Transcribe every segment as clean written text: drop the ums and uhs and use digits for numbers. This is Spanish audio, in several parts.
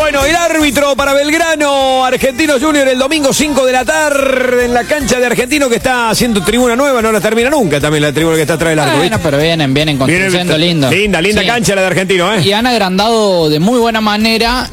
Bueno, el árbitro para Belgrano, Argentinos Junior, el domingo 5 de la tarde en la cancha de Argentino, que está haciendo tribuna nueva, no la termina nunca también la tribuna que está atrás del arco. Bueno, pero vienen construyendo lindo. Linda sí. Cancha la de Argentino, ¿eh? Y han agrandado de muy buena manera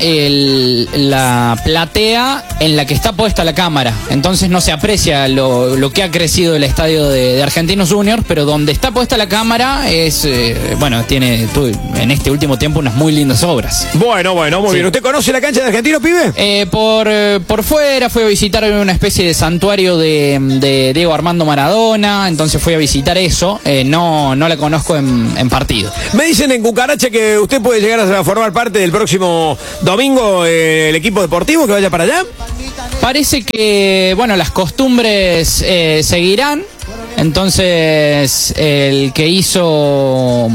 la platea en la que está puesta la cámara. Entonces no se aprecia lo que ha crecido el estadio de Argentinos Junior, pero donde está puesta la cámara es, tiene en este último tiempo unas muy lindas obras. Bueno, muy bien. ¿Usted conoce la cancha de Argentino, pibe? Por fuera fui a visitar una especie de santuario de Diego Armando Maradona, entonces fui a visitar eso, no la conozco en partido. Me dicen en Cucaracha que usted puede llegar a formar parte del próximo domingo el equipo deportivo que vaya para allá. Parece que, las costumbres seguirán, entonces el que hizo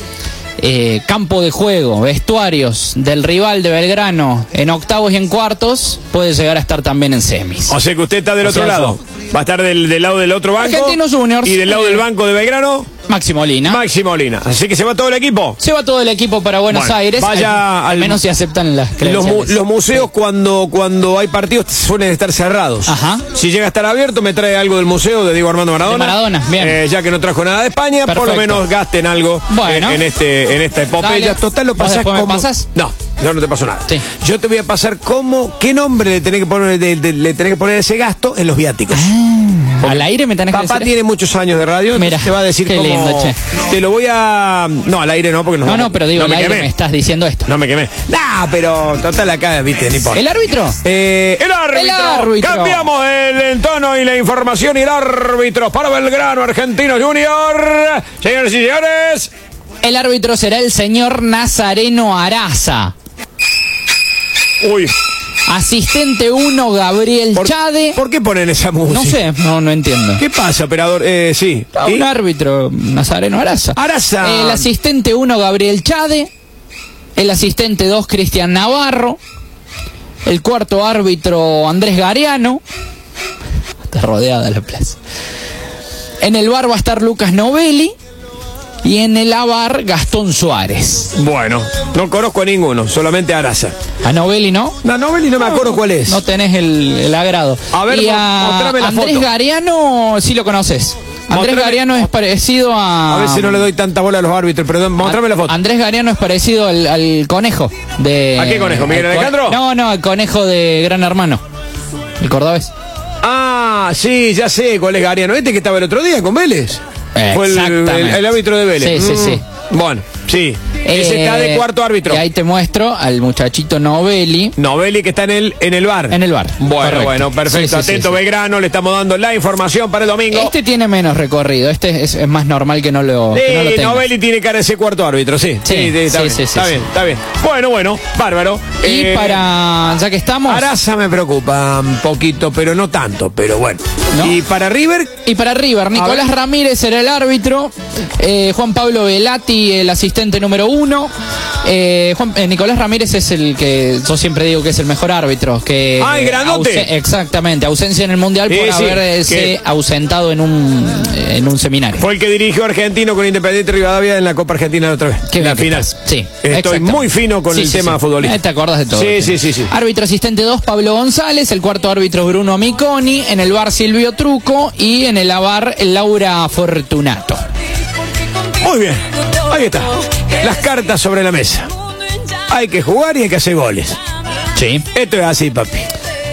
campo de juego, vestuarios del rival de Belgrano en octavos y en cuartos, puede llegar a estar también en semis. O sea que usted está del otro lado. Va a estar del lado del otro banco. Argentinos Juniors. Y del lado del banco de Belgrano. Máximo Molina. Así que se va todo el equipo. Se va todo el equipo para Buenos Aires. Vaya al menos si aceptan las credenciales. Los museos cuando hay partidos suelen estar cerrados. Ajá. Si llega a estar abierto, me trae algo del museo de Diego Armando Maradona. De Maradona, bien. Ya que no trajo nada de España, perfecto. Por lo menos gasten algo en esta epopeya. Dale. Total, lo pasás como... ¿Me pasas? No te paso nada. Sí. Yo te voy a pasar qué nombre le tenés que poner ese gasto en los viáticos. Al aire me tenés que decir. Papá tiene muchos años de radio. Mira, te va a decir qué cómo. Lindo, che. Te lo voy a. No, al aire no, porque no, pero digo, al aire me estás diciendo esto. No me quemé. Nah, pero total acá, viste, ni por. ¿El árbitro? El árbitro. Cambiamos el tono y la información y el árbitro para Belgrano, Argentinos Junior. Señores y señores. El árbitro será el señor Nazareno Araza. Uy. Asistente 1, Gabriel Chade. ¿Por qué ponen esa música? No sé, no entiendo. ¿Qué pasa, operador? Sí. Un árbitro, Nazareno Araza. El asistente 1, Gabriel Chade. El asistente 2, Cristian Navarro. El cuarto árbitro, Andrés Gariano. Está rodeada la plaza. En el bar va a estar Lucas Novelli. Y en el AVAR, Gastón Suárez. Bueno, no conozco a ninguno, solamente a Araza. ¿A Novelli no? A Novelli no me acuerdo cuál es. No tenés el agrado. A ver, y mostrame la Andrés foto. Gariano, sí lo conoces. Andrés Gariano es parecido a... A veces no le doy tanta bola a los árbitros, perdón, mostrame la foto. Andrés Gariano es parecido al conejo de... ¿A qué conejo? ¿Miguel Alejandro? No, al conejo de Gran Hermano. El cordobés. Ah, sí, ya sé cuál es Gariano. Este que estaba el otro día con Vélez. Fue el árbitro de Vélez. Sí. Bueno, sí. Ese está de cuarto árbitro. Y ahí te muestro al muchachito Novelli. Novelli que está en el bar. En el bar. Bueno, perfecto. Sí, Atento, Belgrano, le estamos dando la información para el domingo. Este tiene menos recorrido. Este es más normal que no lo tenga. Novelli tiene cara de ese cuarto árbitro, sí. Está bien. Bueno, bárbaro. Y ya que estamos... Araza me preocupa un poquito, pero no tanto, pero bueno. ¿No? ¿Y para River? Nicolás Ramírez será el árbitro. Juan Pablo Velati, el asistente número 1. Nicolás Ramírez es el que yo siempre digo que es el mejor árbitro. El grandote. Exactamente, ausencia en el Mundial por haberse ausentado en un seminario. Fue el que dirigió Argentino con Independiente Rivadavia en la Copa Argentina la otra vez. En la final. Sí. Estoy muy fino con el tema futbolístico. ¿Te acordás de todo? Sí. Árbitro asistente 2, Pablo González. El cuarto árbitro, Bruno Miconi. En el bar, Silvio Truco. Y en el AVAR, Laura Fortunato. Muy bien, ahí está. Las cartas sobre la mesa. Hay que jugar y hay que hacer goles. Sí. Esto es así, papi.